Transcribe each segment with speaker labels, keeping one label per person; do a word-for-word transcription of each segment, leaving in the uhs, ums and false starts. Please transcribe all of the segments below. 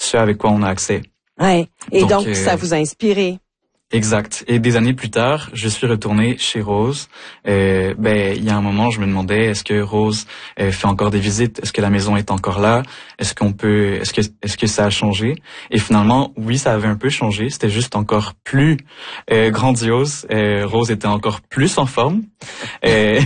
Speaker 1: ce avec quoi on a accès.
Speaker 2: Ouais. Et donc,
Speaker 1: donc euh,
Speaker 2: ça vous a inspiré.
Speaker 1: Exact. Et des années plus tard, je suis retourné chez Rose. Euh, ben, il y a un moment, je me demandais, est-ce que Rose euh, fait encore des visites? Est-ce que la maison est encore là? Est-ce qu'on peut, est-ce que, est-ce que ça a changé? Et finalement, oui, ça avait un peu changé. C'était juste encore plus euh, grandiose. Euh, Rose était encore plus en forme. Euh,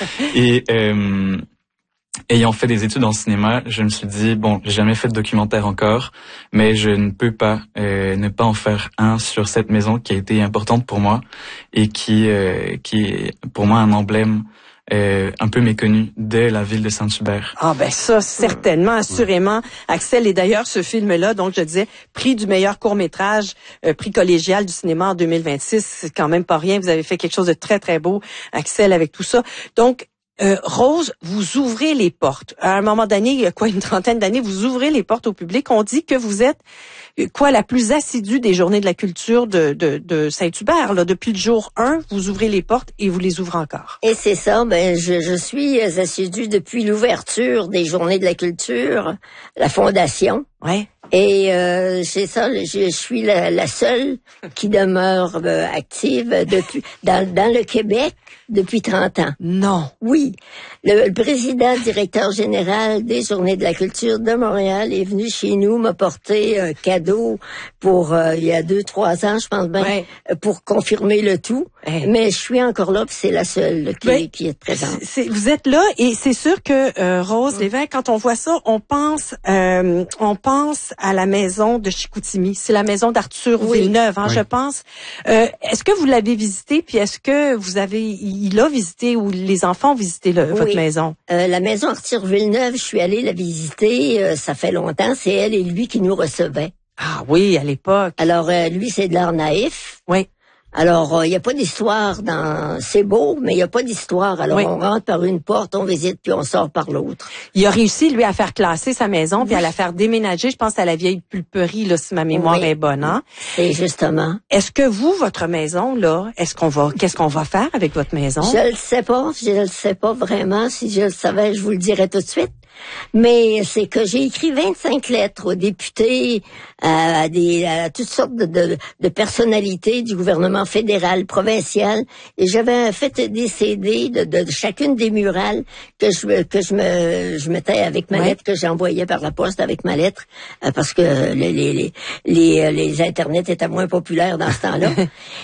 Speaker 1: et euh, ayant fait des études en cinéma, je me suis dit, bon, j'ai jamais fait de documentaire encore, mais je ne peux pas euh, ne pas en faire un sur cette maison qui a été importante pour moi et qui, euh, qui est pour moi un emblème euh, un peu méconnu de la ville de Saint-Hubert.
Speaker 2: Ah ben ça, certainement, assurément. Axel, et d'ailleurs, ce film-là, donc je disais, prix du meilleur court-métrage, euh, prix collégial du cinéma en deux mille vingt-six, c'est quand même pas rien. Vous avez fait quelque chose de très, très beau, Axel, avec tout ça. Donc, Euh, Rose, vous ouvrez les portes. À un moment donné, il y a quoi, une trentaine d'années, vous ouvrez les portes au public. On dit que vous êtes quoi, la plus assidue des Journées de la culture de, de, de Saint-Hubert. Là, depuis le jour un, vous ouvrez les portes et vous les ouvrez encore.
Speaker 3: Et c'est ça, ben je, je suis assidue depuis l'ouverture des Journées de la culture, la fondation.
Speaker 2: Ouais.
Speaker 3: Et euh, c'est ça, je, je suis la, la seule qui demeure euh, active depuis dans, dans le Québec depuis trente ans.
Speaker 2: Non.
Speaker 3: Oui. Le, le président directeur général des Journées de la culture de Montréal est venu chez nous m'apporter un cadeau pour euh, il y a deux, trois ans, je pense bien, ouais. pour confirmer le tout. Ouais. Mais je suis encore là, puis c'est la seule qui, ouais. qui est présente.
Speaker 2: C'est, vous êtes là, et c'est sûr que euh, Rose mmh. Lévesque, quand on voit ça, on pense, euh, on pense à la maison de Chicoutimi. C'est la maison d'Arthur oui. Villeneuve, hein, oui. je pense. Euh, est-ce que vous l'avez visité, puis est-ce que vous avez, il a visité ou les enfants ont visité le, oui. votre maison?
Speaker 3: Euh, la maison Arthur Villeneuve, je suis allée la visiter. Euh, ça fait longtemps. C'est elle et lui qui nous recevaient.
Speaker 2: Ah oui, à l'époque.
Speaker 3: Alors euh, lui, c'est de l'art naïf.
Speaker 2: Oui.
Speaker 3: Alors, il euh, n'y a pas d'histoire dans... C'est beau, mais il n'y a pas d'histoire. Alors, oui. on rentre par une porte, on visite, puis on sort par l'autre.
Speaker 2: Il a réussi, lui, à faire classer sa maison, puis oui. à la faire déménager, je pense, à la vieille pulperie, là, si ma mémoire oui. est bonne, hein?
Speaker 3: C'est justement.
Speaker 2: Est-ce que vous, votre maison, là, est-ce qu'on va... Qu'est-ce qu'on va faire avec votre maison?
Speaker 3: Je le sais pas, je le sais pas vraiment. Si je le savais, je vous le dirais tout de suite. Mais c'est que j'ai écrit vingt-cinq lettres aux députés, à, des, à toutes sortes de, de, de personnalités du gouvernement fédéral, provincial, et j'avais fait des C D de, de, de chacune des murales que je que je me je mettais avec ma ouais. lettre que j'envoyais par la poste avec ma lettre, euh, parce que les les les les, les internets étaient moins populaires dans ce temps-là.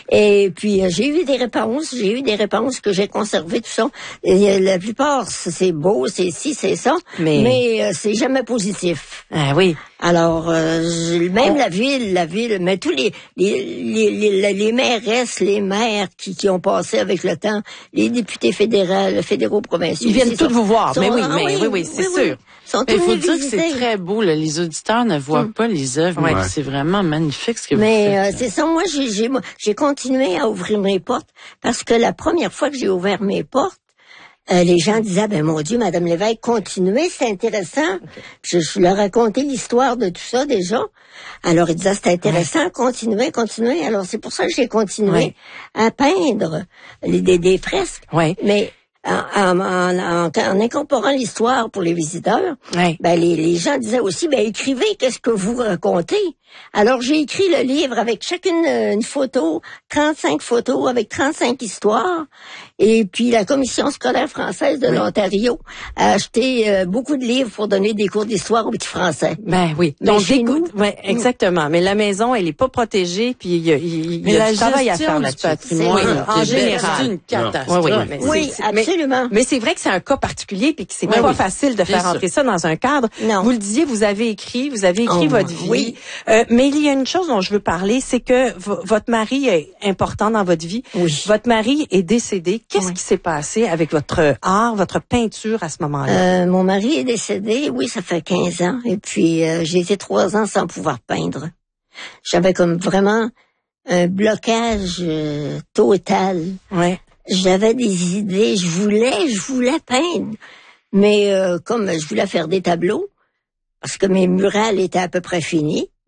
Speaker 3: Et puis euh, j'ai eu des réponses, j'ai eu des réponses que j'ai conservées, tout ça. Et, la plupart c'est beau, c'est ci, c'est ça. Mais, mais euh, c'est jamais positif.
Speaker 2: Ah oui.
Speaker 3: Alors, euh, même oh. la ville, la ville, mais tous les les les les, les mairesses, les maires qui qui ont passé avec le temps, les députés fédéraux, fédéraux provinciaux.
Speaker 2: Ils viennent tous vous voir.
Speaker 3: Sont,
Speaker 2: mais oui,
Speaker 3: ah,
Speaker 2: mais
Speaker 3: oui,
Speaker 2: oui, oui, c'est
Speaker 3: oui,
Speaker 2: sûr.
Speaker 3: Oui.
Speaker 4: Il faut dire que c'est très beau. Là. Les auditeurs ne voient hum. pas les œuvres, mais ouais. c'est vraiment magnifique ce que
Speaker 3: mais,
Speaker 4: vous faites.
Speaker 3: Mais euh, c'est ça. Moi, j'ai j'ai j'ai continué à ouvrir mes portes parce que la première fois que j'ai ouvert mes portes, Euh, les gens disaient, ben mon Dieu, Madame Lévesque, continuez, c'est intéressant. Okay. Je, je leur racontais l'histoire de tout ça déjà. Alors ils disaient, c'est intéressant, ouais. continuez, continuez. Alors c'est pour ça que j'ai continué ouais. à peindre les, des, des fresques.
Speaker 2: Ouais.
Speaker 3: Mais en, en, en, en incorporant l'histoire pour les visiteurs,
Speaker 2: ouais.
Speaker 3: ben les, les gens disaient aussi, ben écrivez, qu'est-ce que vous racontez. Alors j'ai écrit le livre avec chacune une photo, trente-cinq photos avec trente-cinq histoires. Et puis la Commission scolaire française de oui. l'Ontario a acheté euh, beaucoup de livres pour donner des cours d'histoire aux petits Français.
Speaker 2: Ben oui. Donc chez nous, ouais, exactement. Mais la maison, elle est pas protégée, puis il y a, il y a du travail à faire là-dessus.
Speaker 4: Patrimoine
Speaker 2: oui, en général,
Speaker 4: c'est une catastrophe.
Speaker 2: Oui, oui, mais
Speaker 3: oui
Speaker 2: c'est,
Speaker 3: absolument.
Speaker 2: Mais, mais c'est vrai que c'est un cas particulier, puis que c'est oui, pas oui. facile de faire entrer ça dans un cadre.
Speaker 3: Non.
Speaker 2: Vous le disiez, vous avez écrit, vous avez écrit
Speaker 3: oh,
Speaker 2: votre vie.
Speaker 3: Oui.
Speaker 2: Euh, mais il y a une chose dont je veux parler, c'est que v- votre mari est important dans votre vie.
Speaker 3: Oui.
Speaker 2: Votre mari est décédé. Qu'est-ce oui. qui s'est passé avec votre art, votre peinture à ce moment-là?
Speaker 3: Euh, mon mari est décédé, oui, ça fait quinze ans. Et puis, euh, j'ai été trois ans sans pouvoir peindre. J'avais comme vraiment un blocage euh, total.
Speaker 2: Ouais.
Speaker 3: J'avais des idées, je voulais, je voulais peindre. Mais euh, comme je voulais faire des tableaux, parce que mes murales étaient à peu près finis,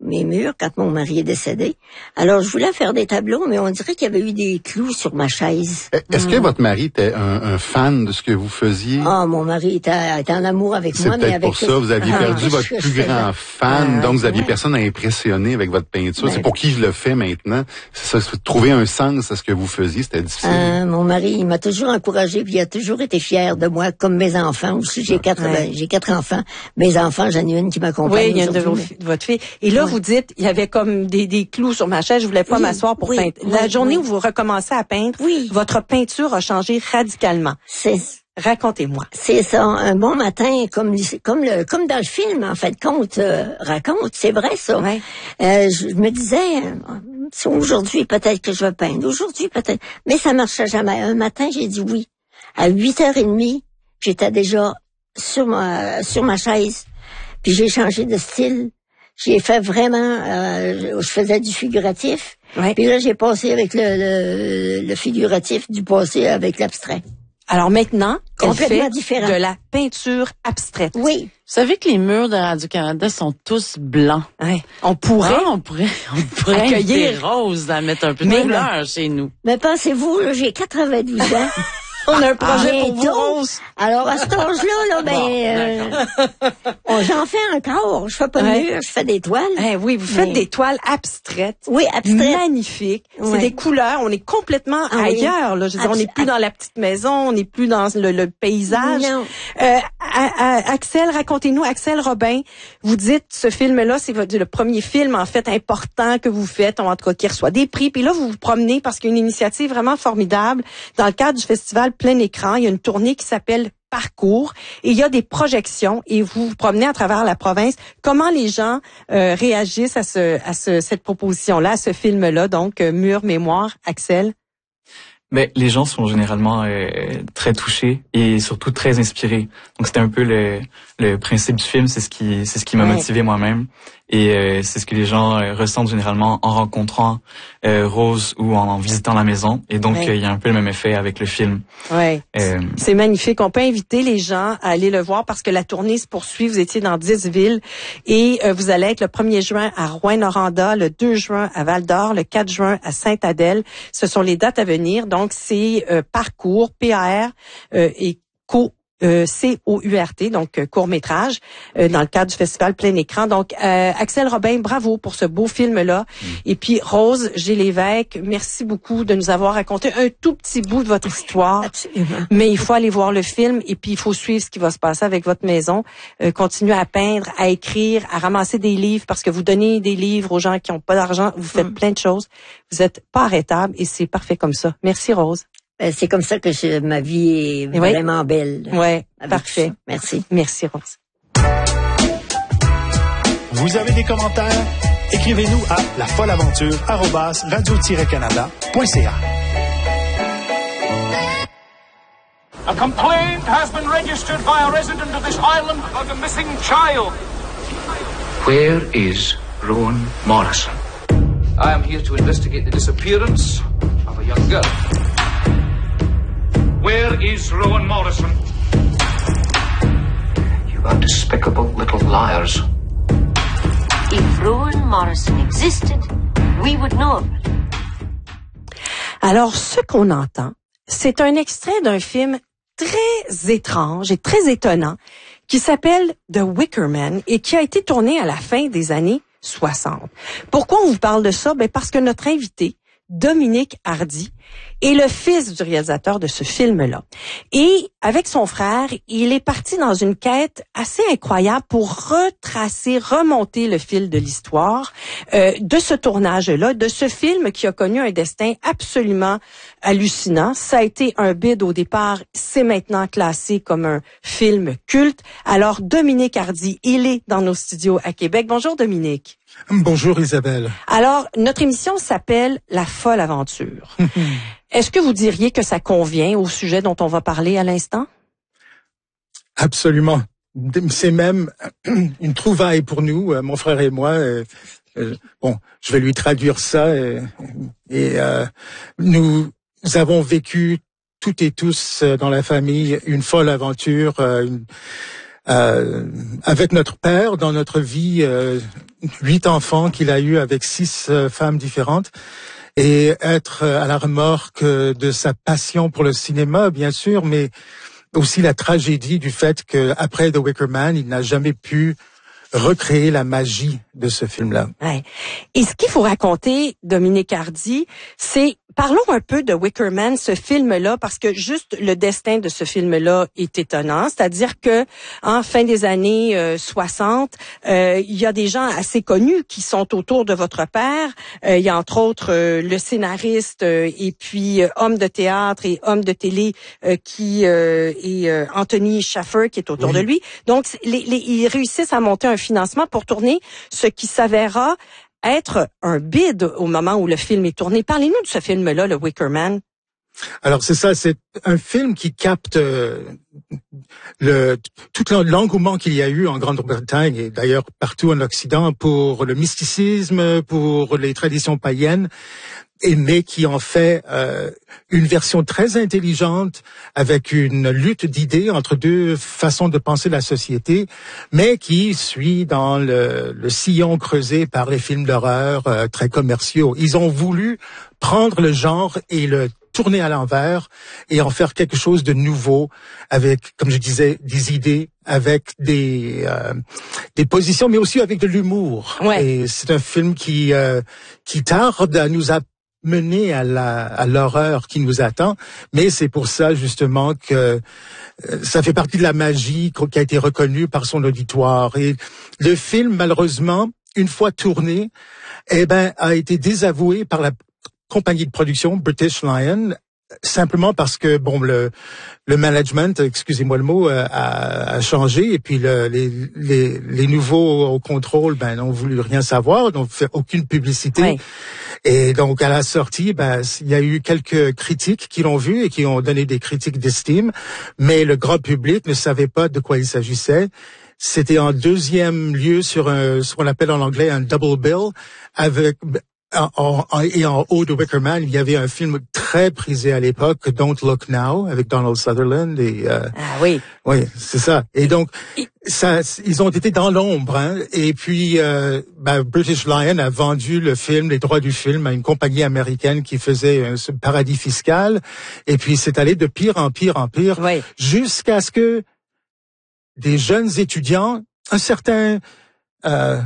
Speaker 3: mes murs quand mon mari est décédé. Alors, je voulais faire des tableaux, mais on dirait qu'il y avait eu des clous sur ma chaise.
Speaker 5: Est-ce
Speaker 3: mmh.
Speaker 5: que votre mari était un, un fan de ce que vous faisiez?
Speaker 3: Ah, mon mari était, était en amour avec moi, mais avec...
Speaker 5: C'est peut-être pour ça, vous aviez perdu
Speaker 3: ah,
Speaker 5: votre plus grand fan, ah, donc vous aviez ouais. personne à impressionner avec votre peinture. Ben, c'est pour qui je le fais maintenant. C'est ça, trouver un sens à ce que vous faisiez, c'était difficile.
Speaker 3: Euh, mon mari, il m'a toujours encouragé, puis il a toujours été fier de moi, comme mes enfants aussi. J'ai quatre, ouais. ben, j'ai quatre enfants. Mes enfants, j'en ai une qui m'accompagne.
Speaker 2: Oui, il y a une de, vos, de votre fille. Et là, ouais. vous dites, il y avait comme des, des clous sur ma chaise, je voulais pas oui, m'asseoir pour oui, peindre. La oui, journée oui. où vous recommencez à peindre, oui. votre peinture a changé radicalement.
Speaker 3: C'est
Speaker 2: Racontez-moi.
Speaker 3: C'est ça, un bon matin, comme comme le comme dans le film, en fait, compte euh, raconte, c'est vrai ça. Ouais. Euh, je me disais, euh, aujourd'hui peut-être que je vais peindre, aujourd'hui peut-être, mais ça marchait jamais. Un matin, j'ai dit oui. À huit heures trente, j'étais déjà sur ma sur ma chaise, puis j'ai changé de style. J'ai fait vraiment, euh, je faisais du figuratif, ouais. puis là j'ai passé avec le, le, le figuratif, du passé avec l'abstrait.
Speaker 2: Alors maintenant,
Speaker 3: complètement
Speaker 2: fait
Speaker 3: différent.
Speaker 2: De la peinture abstraite.
Speaker 3: Oui.
Speaker 4: Vous savez que les murs de Radio-Canada sont tous blancs.
Speaker 2: Ouais. On pourrait,
Speaker 4: ah, on pourrait, on pourrait accueillir des roses à mettre un peu de couleur chez nous.
Speaker 3: Mais pensez-vous, là, j'ai quatre-vingt-douze ans.
Speaker 2: On a un projet
Speaker 3: ah,
Speaker 2: pour vous, Rose.
Speaker 3: Alors, à cet âge-là, là, ben, bon, euh, j'en fais encore. Je fais pas de ouais. mur, je fais des toiles.
Speaker 2: Eh oui, vous faites
Speaker 3: mais...
Speaker 2: des toiles abstraites.
Speaker 3: Oui, abstraites.
Speaker 2: Magnifiques.
Speaker 3: Ouais.
Speaker 2: C'est des couleurs. On est complètement ah, ailleurs, là. Je veux dire, on n'est plus dans la petite maison, on n'est plus dans le, le paysage.
Speaker 3: Non.
Speaker 2: Euh, à, à, Axel, racontez-nous, Axel Robin, vous dites, ce film-là, c'est votre, le premier film, en fait, important que vous faites, en tout cas, qui reçoit des prix. Puis là, vous vous promenez parce qu'il y a une initiative vraiment formidable dans le cadre du festival Plein Écran. Il y a une tournée qui s'appelle Parcours et il y a des projections et vous vous promenez à travers la province. Comment les gens euh, réagissent à ce à ce cette proposition-là, à ce film-là, donc euh, Mur Mémoire, Axel?
Speaker 1: Ben, les gens sont généralement euh, très touchés et surtout très inspirés. Donc c'était un peu le le principe du film, c'est ce qui c'est ce qui m'a ouais. motivé moi-même et euh, c'est ce que les gens euh, ressentent généralement en rencontrant euh, Rose ou en, en visitant la maison et donc il ouais. euh, y a un peu le même effet avec le film.
Speaker 2: Ouais. Euh, c'est magnifique, on peut inviter les gens à aller le voir parce que la tournée se poursuit, vous étiez dans dix villes et euh, vous allez être le premier juin à Rouyn-Noranda, le deux juin à Val-d'Or, le quatre juin à Sainte-Adèle. Ce sont les dates à venir. Donc c'est euh, Parcours, P A R euh, et Co Euh, C O U R T, donc euh, court-métrage, euh, dans le cadre du festival Plein Écran. Donc, euh, Axel Robin, bravo pour ce beau film-là. Mm. Et puis, Rose G. Lévesque, merci beaucoup de nous avoir raconté un tout petit bout de votre histoire.
Speaker 3: Absolument.
Speaker 2: Mais il faut aller voir le film et puis il faut suivre ce qui va se passer avec votre maison. Euh, continuez à peindre, à écrire, à ramasser des livres parce que vous donnez des livres aux gens qui n'ont pas d'argent. Vous faites mm. plein de choses. Vous êtes pas arrêtable et c'est parfait comme ça. Merci, Rose.
Speaker 3: C'est comme ça que je, ma vie est oui. vraiment belle.
Speaker 2: Ouais, parfait.
Speaker 3: Merci.
Speaker 2: Merci, Rose.
Speaker 6: Vous avez des commentaires? Écrivez-nous à lafolleaventure arobase radio tiret canada point c a.
Speaker 7: A complaint has been registered by a resident of this island of a missing child.
Speaker 8: Where is Rowan Morrison? I am here to investigate the disappearance of a young girl.
Speaker 7: Where is Rowan Morrison?
Speaker 8: You are despicable little liars.
Speaker 9: If Rowan Morrison existed, we would know of it.
Speaker 2: Alors, ce qu'on entend, c'est un extrait d'un film très étrange et très étonnant qui s'appelle The Wicker Man et qui a été tourné à la fin des années soixante. Pourquoi on vous parle de ça? Ben parce que notre invité, Dominique Hardy, est le fils du réalisateur de ce film-là. Et avec son frère, il est parti dans une quête assez incroyable pour retracer, remonter le fil de l'histoire euh, de ce tournage-là, de ce film qui a connu un destin absolument hallucinant. Ça a été un bid au départ, c'est maintenant classé comme un film culte. Alors, Dominique Hardy, il est dans nos studios à Québec. Bonjour, Dominique.
Speaker 10: Bonjour, Isabelle.
Speaker 2: Alors, notre émission s'appelle La folle aventure. Est-ce que vous diriez que ça convient au sujet dont on va parler à l'instant?
Speaker 10: Absolument. C'est même une trouvaille pour nous, mon frère et moi. Bon, je vais lui traduire ça. Et, et euh, nous avons vécu toutes et tous dans la famille une folle aventure, une, euh, avec notre père dans notre vie, euh, huit enfants qu'il a eu avec six euh, femmes différentes, et être à la remorque de sa passion pour le cinéma, bien sûr, mais aussi la tragédie du fait qu'après The Wicker Man, il n'a jamais pu recréer la magie de ce film-là.
Speaker 2: Ouais. Et ce qu'il faut raconter, Dominique Hardy, c'est, parlons un peu de Wicker Man, ce film-là, parce que juste le destin de ce film-là est étonnant. C'est-à-dire que en fin des années euh, soixante, euh, il y a des gens assez connus qui sont autour de votre père. Euh, il y a entre autres euh, le scénariste euh, et puis euh, homme de théâtre et homme de télé euh, qui euh, est euh, Anthony Shaffer qui est autour oui. de lui. Donc, les, les, ils réussissent à monter un financement pour tourner ce qui s'avérera être un bid au moment où le film est tourné. Parlez-nous de ce film-là, le Wicker Man.
Speaker 10: Alors c'est ça, c'est un film qui capte euh, le tout l'engouement qu'il y a eu en Grande-Bretagne et d'ailleurs partout en Occident pour le mysticisme, pour les traditions païennes, et mais qui en fait euh, une version très intelligente avec une lutte d'idées entre deux façons de penser la société, mais qui suit dans le, le sillon creusé par les films d'horreur euh, très commerciaux. Ils ont voulu prendre le genre et le tourner à l'envers et en faire quelque chose de nouveau avec, comme je disais, des idées, avec des euh, des positions, mais aussi avec de l'humour.
Speaker 2: Ouais.
Speaker 10: Et c'est un film qui euh, qui tarde à nous amener à la à l'horreur qui nous attend, mais c'est pour ça justement que euh, ça fait partie de la magie qui a été reconnue par son auditoire. Et le film, malheureusement, une fois tourné, eh ben a été désavoué par la compagnie de production British Lion, simplement parce que bon le le management, excusez-moi le mot, a, a changé et puis le, les les les nouveaux au contrôle ben n'ont voulu rien savoir, n'ont fait aucune publicité. Oui. Et donc à la sortie, ben il y a eu quelques critiques qui l'ont vu et qui ont donné des critiques d'estime, mais le grand public ne savait pas de quoi il s'agissait. C'était en deuxième lieu sur un, ce qu'on appelle en anglais un double bill avec En, en, et en haut de Wicker Man, il y avait un film très prisé à l'époque, Don't Look Now, avec Donald Sutherland. Et, euh,
Speaker 2: ah oui.
Speaker 10: Oui, c'est ça. Et donc, ça, ils ont été dans l'ombre. Hein, et puis, euh, ben, British Lion a vendu le film, les droits du film, à une compagnie américaine qui faisait un ce paradis fiscal. Et puis, c'est allé de pire en pire en pire,
Speaker 2: oui.
Speaker 10: jusqu'à ce que des jeunes étudiants, un certain... Euh,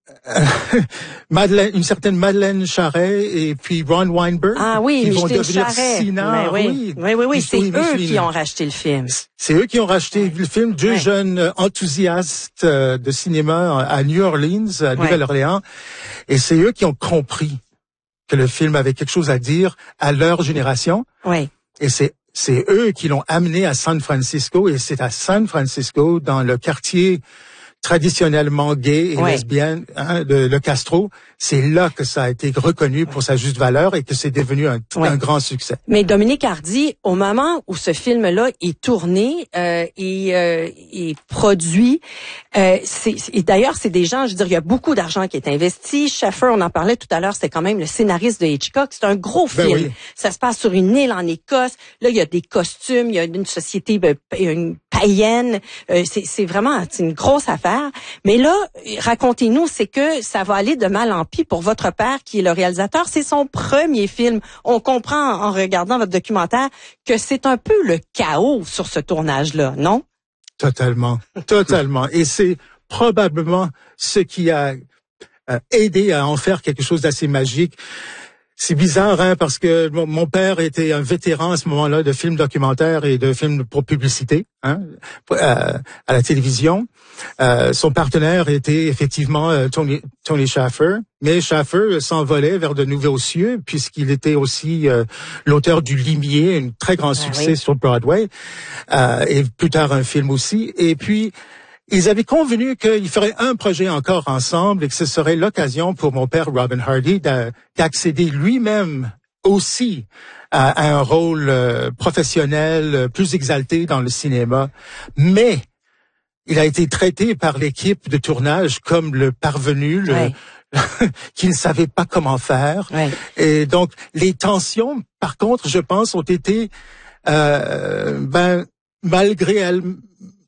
Speaker 10: Madeleine, une certaine Madeleine Charret et puis Ron Weinberg.
Speaker 2: Ah oui,
Speaker 10: qui vont
Speaker 2: Micheline
Speaker 10: devenir
Speaker 2: Charret.
Speaker 10: Sina.
Speaker 2: Oui, oui, oui, oui, oui c'est oui, eux Micheline. qui ont racheté le film.
Speaker 10: C'est eux qui ont racheté ouais. le film. Deux ouais. jeunes enthousiastes de cinéma à New Orleans, à ouais. Nouvelle-Orléans, et c'est eux qui ont compris que le film avait quelque chose à dire à leur génération.
Speaker 2: Oui.
Speaker 10: Et c'est c'est eux qui l'ont amené à San Francisco, et c'est à San Francisco, dans le quartier traditionnellement gay et
Speaker 2: ouais.
Speaker 10: lesbienne, hein, de Le Castro, c'est là que ça a été reconnu pour sa juste valeur et que c'est devenu un, ouais. un grand succès.
Speaker 2: Mais Dominique Hardy, au moment où ce film-là est tourné euh, et euh, est produit, euh, c'est, et d'ailleurs c'est des gens, je veux dire, il y a beaucoup d'argent qui est investi. Shaffer, on en parlait tout à l'heure, c'était quand même le scénariste de Hitchcock. C'est un gros film. Ben oui. Ça se passe sur une île en Écosse. Là, il y a des costumes, il y a une société une païenne. Euh, c'est, c'est vraiment c'est une grosse affaire. Mais là, racontez-nous, c'est que ça va aller de mal en pis pour votre père, qui est le réalisateur. C'est son premier film. On comprend en regardant votre documentaire que c'est un peu le chaos sur ce tournage-là, non?
Speaker 10: Totalement, totalement. Et c'est probablement ce qui a euh, aidé à en faire quelque chose d'assez magique. C'est bizarre, hein, parce que mon, mon père était un vétéran à ce moment-là de films documentaires et de films pour publicité, hein, euh, à la télévision. Euh, son partenaire était effectivement euh, Tony, Tony Shaffer, mais Shaffer s'envolait vers de nouveaux cieux puisqu'il était aussi euh, l'auteur du Limier, un très grand succès ah oui. sur Broadway, euh, et plus tard un film aussi. Et puis ils avaient convenu qu'ils feraient un projet encore ensemble et que ce serait l'occasion pour mon père Robin Hardy d'accéder lui-même aussi à, à un rôle euh, professionnel plus exalté dans le cinéma. Mais il a été traité par l'équipe de tournage comme le parvenu, le, ouais. qui ne savait pas comment faire. Ouais. Et donc, les tensions, par contre, je pense, ont été, euh, ben, malgré elles,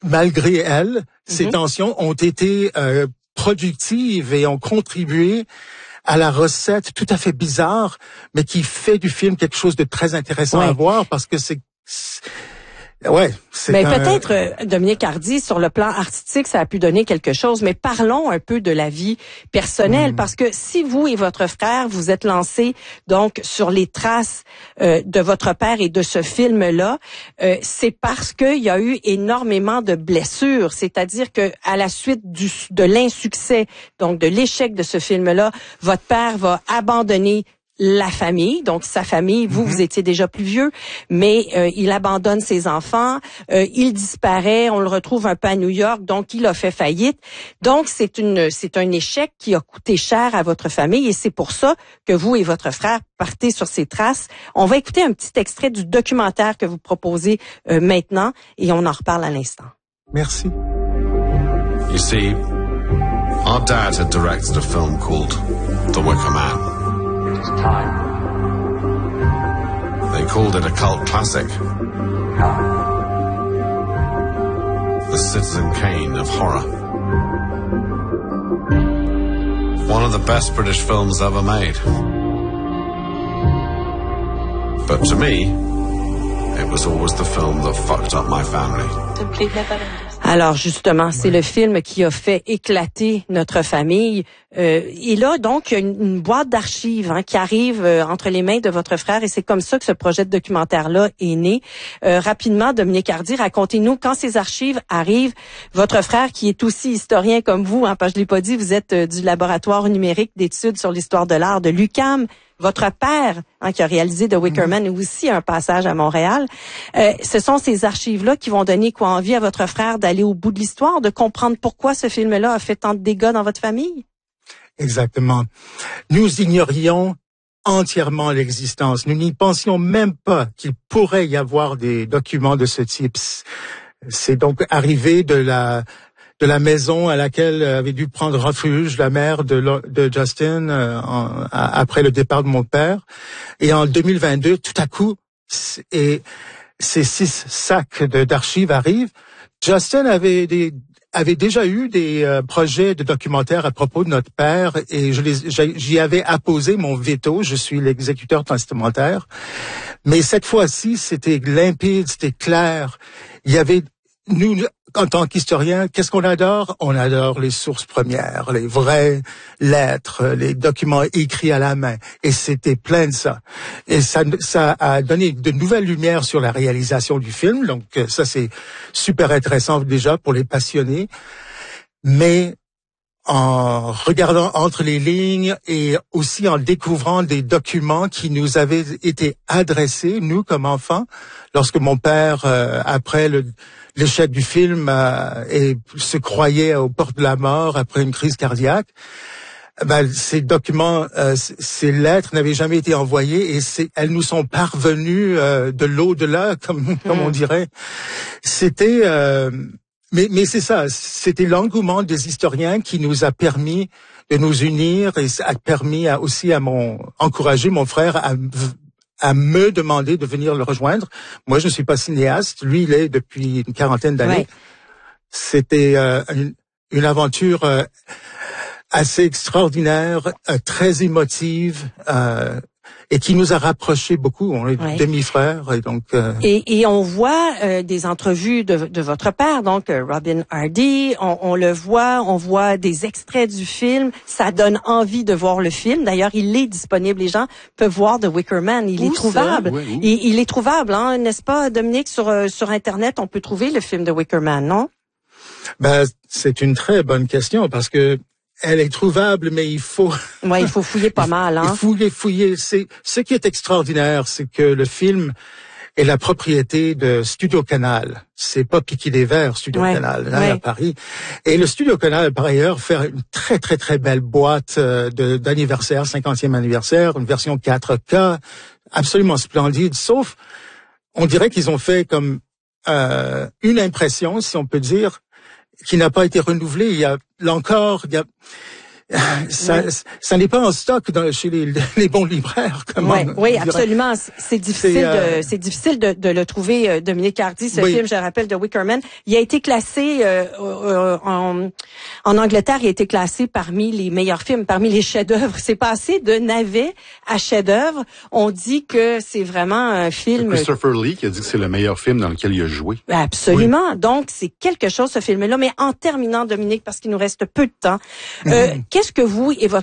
Speaker 10: malgré elle, ces
Speaker 2: Mm-hmm.
Speaker 10: tensions ont été euh, productives et ont contribué à la recette tout à fait bizarre, mais qui fait du film quelque chose de très intéressant
Speaker 2: ouais.
Speaker 10: à voir parce que c'est... c'est ouais, c'est
Speaker 2: mais
Speaker 10: un...
Speaker 2: peut-être, euh, Dominique Hardy, sur le plan artistique, ça a pu donner quelque chose, mais parlons un peu de la vie personnelle, mmh. parce que si vous et votre frère, vous êtes lancés donc sur les traces euh, de votre père et de ce film-là, euh, c'est parce qu'il y a eu énormément de blessures, c'est-à-dire que à la suite du, de l'insuccès, donc de l'échec de ce film-là, votre père va abandonner la famille, donc sa famille, vous, mm-hmm. vous étiez déjà plus vieux, mais euh, il abandonne ses enfants, euh, il disparaît, on le retrouve un peu à New York, donc il a fait faillite. Donc c'est une c'est un échec qui a coûté cher à votre famille et c'est pour ça que vous et votre frère partez sur ces traces. On va écouter un petit extrait du documentaire que vous proposez euh, maintenant et on en reparle à l'instant.
Speaker 10: Merci.
Speaker 11: You see, our dad had directed a film called The Wicker Man.
Speaker 8: Time.
Speaker 11: They called it a cult classic. The Citizen Kane of horror. One of the best British films ever made. But to me, it was always the film that fucked up my family.
Speaker 2: Alors justement, c'est le film qui a fait éclater notre famille. Euh, et là, donc, il y a une, une boîte d'archives hein, qui arrive euh, entre les mains de votre frère et c'est comme ça que ce projet de documentaire-là est né. Euh, rapidement, Dominique Hardy, racontez-nous quand ces archives arrivent. Votre frère, qui est aussi historien comme vous, hein, parce que je l'ai pas dit, vous êtes euh, du laboratoire numérique d'études sur l'histoire de l'art de l'U Q A M. Votre père, hein, qui a réalisé The Wicker Man, mmh. aussi un passage à Montréal. Euh, ce sont ces archives-là qui vont donner quoi envie à votre frère d'aller au bout de l'histoire, de comprendre pourquoi ce film-là a fait tant de dégâts dans votre famille?
Speaker 10: Exactement. Nous ignorions entièrement l'existence. Nous n'y pensions même pas qu'il pourrait y avoir des documents de ce type. C'est donc arrivé de la... de la maison à laquelle avait dû prendre refuge la mère de, de Justin euh, en, à, après le départ de mon père. Et en deux mille vingt-deux, tout à coup, et ces six sacs de, d'archives arrivent. Justin avait des avait déjà eu des euh, projets de documentaires à propos de notre père et je les, j'y avais apposé mon veto. Je suis l'exécuteur testamentaire. Mais cette fois-ci, c'était limpide, c'était clair. Il y avait nous, en tant qu'historiens, qu'est-ce qu'on adore? On adore les sources premières, les vraies lettres, les documents écrits à la main. Et c'était plein de ça. Et ça, ça a donné de nouvelles lumières sur la réalisation du film. Donc ça, c'est super intéressant déjà pour les passionnés. Mais en regardant entre les lignes et aussi en découvrant des documents qui nous avaient été adressés, nous, comme enfants, lorsque mon père, euh, après le l'échec du film euh, et se croyait aux portes de la mort après une crise cardiaque, ben, ces documents, euh, ces lettres n'avaient jamais été envoyées et c'est, elles nous sont parvenues euh, de l'au-delà, comme, mmh. comme on dirait. C'était, euh, mais, mais c'est ça, c'était l'engouement des historiens qui nous a permis de nous unir et a permis à, aussi à mon encourager mon frère à à me demander de venir le rejoindre. Moi, je ne suis pas cinéaste. Lui, il est depuis une quarantaine d'années. Ouais. C'était euh, une, une aventure euh, assez extraordinaire, euh, très émotive, euh, et qui nous a rapprochés beaucoup. On est ouais. demi-frères, et donc. Euh...
Speaker 2: Et, et on voit euh, des entrevues de, de votre père, donc euh, Robin Hardy. On, on le voit, on voit des extraits du film. Ça donne envie de voir le film. D'ailleurs, il est disponible. Les gens peuvent voir The Wicker Man. Il où est trouvable. Ouais, il, il est trouvable, hein, n'est-ce pas, Dominique, sur euh, sur Internet, on peut trouver le film The Wicker Man, non?
Speaker 10: Ben, c'est une très bonne question parce que. Elle est trouvable, mais il faut...
Speaker 2: Ouais, il faut fouiller pas mal, hein.
Speaker 10: Il faut fouiller, fouiller. C'est, ce qui est extraordinaire, c'est que le film est la propriété de Studio Canal. C'est pas Piquet des Verts, Studio ouais, Canal, là, ouais. à Paris. Et le Studio Canal, par ailleurs, fait une très, très, très belle boîte de, d'anniversaire, cinquantième anniversaire, une version quatre K, absolument splendide, sauf, on dirait qu'ils ont fait comme euh, une impression, si on peut dire, qui n'a pas été renouvelé. Il y a là encore, il y a, ça, oui. ça n'est pas en stock dans, chez les, les bons libraires.
Speaker 2: Oui, oui, absolument. C'est difficile, c'est, euh... de, c'est difficile de, de le trouver, euh, Dominique Hardy. Ce oui. film, je rappelle, de Wicker Man, il a été classé euh, euh, en, en Angleterre, il a été classé parmi les meilleurs films, parmi les chefs-d'œuvre. C'est passé de navet à chef-d'œuvre. On dit que c'est vraiment un film.
Speaker 5: Christopher Lee qui a dit que c'est le meilleur film dans lequel il a joué.
Speaker 2: Absolument. Oui. Donc c'est quelque chose ce film-là. Mais en terminant, Dominique, parce qu'il nous reste peu de temps, euh, mm-hmm. qu'est-ce que vous et votre